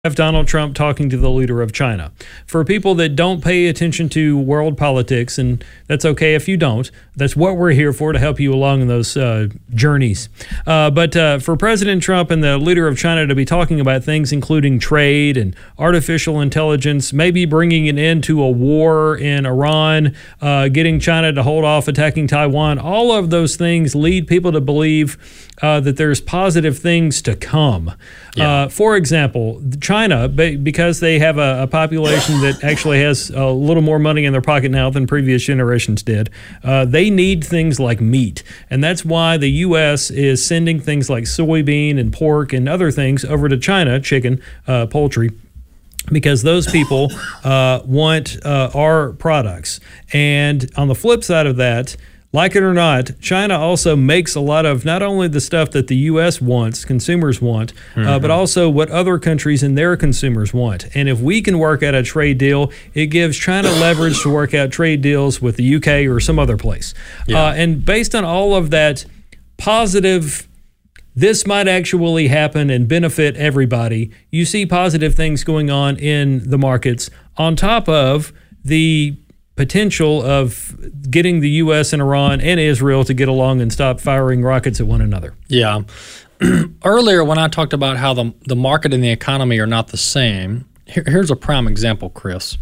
have Donald Trump talking to the leader of China. For people that don't pay attention to world politics, and that's okay if you don't, that's what we're here for, to help you along in those journeys. But for President Trump and the leader of China to be talking about things including trade and artificial intelligence, maybe bringing an end to a war in Iran, getting China to hold off attacking Taiwan, all of those things lead people to believe that there's positive things to come. Yeah. For example, China, because they have a population that actually has a little more money in their pocket now than previous generations did, they need things like meat. And that's why the U.S. is sending things like soybean and pork and other things over to China, chicken, poultry, because those people want our products. And on the flip side of that, like it or not, China also makes a lot of not only the stuff that the U.S. wants, consumers want, but also what other countries and their consumers want. And if we can work out a trade deal, it gives China leverage to work out trade deals with the U.K. or some other place. Yeah. And based on all of that positive, this might actually happen and benefit everybody, you see positive things going on in the markets on top of the potential of getting the U.S. and Iran and Israel to get along and stop firing rockets at one another. Yeah. Earlier, when I talked about how the market and the economy are not the same, here's a prime example, Chris.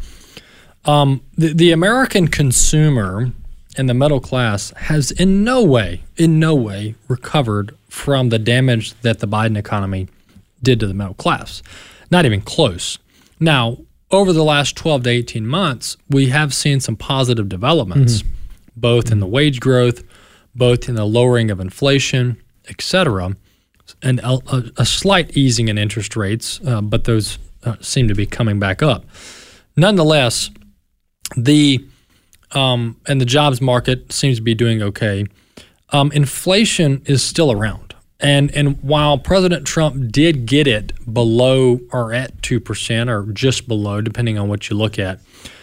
The American consumer and the middle class has in no way recovered from the damage that the Biden economy did to the middle class. Not even close. Now, over the last 12 to 18 months, we have seen some positive developments, both in the wage growth, both in the lowering of inflation, et cetera, and a slight easing in interest rates, but those seem to be coming back up. Nonetheless, the jobs market seems to be doing okay. Inflation is still around. And while President Trump did get it below or at 2% or just below, depending on what you look at,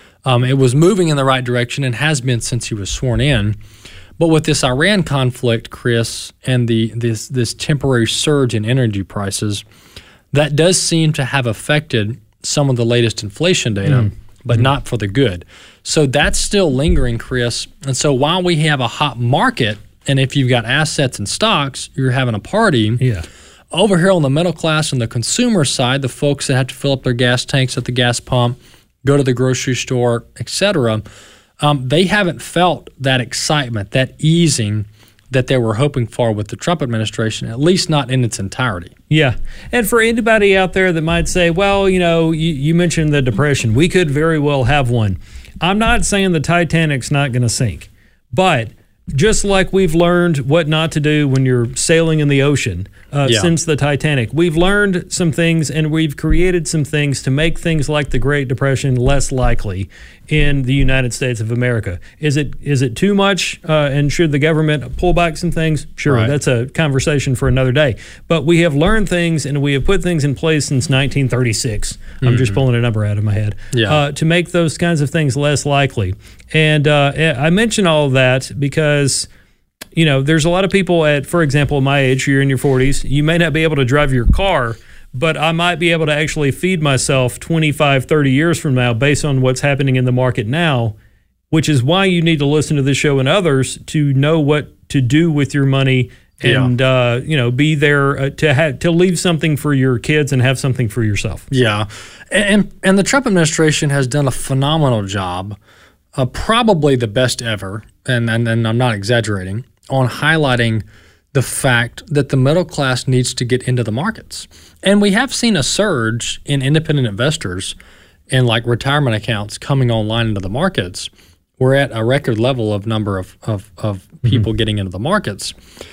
it was moving in the right direction and has been since he was sworn in. But with this Iran conflict, Chris, and this temporary surge in energy prices, that does seem to have affected some of the latest inflation data, but not for the good. So that's still lingering, Chris. And so while we have a hot market, and if you've got assets and stocks, you're having a party. Yeah. Over here on the middle class and the consumer side, the folks that have to fill up their gas tanks at the gas pump, go to the grocery store, et cetera, they haven't felt that excitement, that easing that they were hoping for with the Trump administration, at least not in its entirety. Yeah. And for anybody out there that might say, well, you mentioned the Depression. We could very well have one. I'm not saying the Titanic's not going to sink, but just like we've learned what not to do when you're sailing in the ocean since the Titanic, we've learned some things and we've created some things to make things like the Great Depression less likely in the United States of America. Is it too much and should the government pull back some things? Sure, right. That's a conversation for another day. But we have learned things and we have put things in place since 1936. I'm just pulling a number out of my head to make those kinds of things less likely. And I mention all of that because there's a lot of people for example, my age, you're in your 40s, you may not be able to drive your car, but I might be able to actually feed myself 25, 30 years from now based on what's happening in the market now, which is why you need to listen to this show and others to know what to do with your money and, be there to leave something for your kids and have something for yourself. Yeah. And the Trump administration has done a phenomenal job, probably the best ever, and I'm not exaggerating, on highlighting the fact that the middle class needs to get into the markets. And we have seen a surge in independent investors and like retirement accounts coming online into the markets. We're at a record level of number of people getting into the markets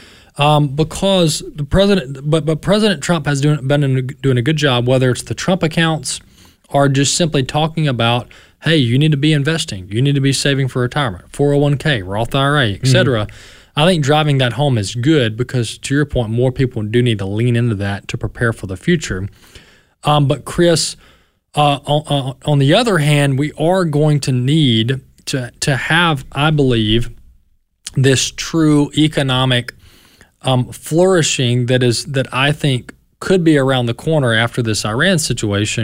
because the president, but President Trump has been doing a good job, whether it's the Trump accounts or just simply talking about, hey, you need to be investing, you need to be saving for retirement, 401k, Roth IRA, et cetera. I think driving that home is good because, to your point, more people do need to lean into that to prepare for the future. But Chris, on the other hand, we are going to need to have, I believe, this true economic flourishing that I think could be around the corner after this Iran situation.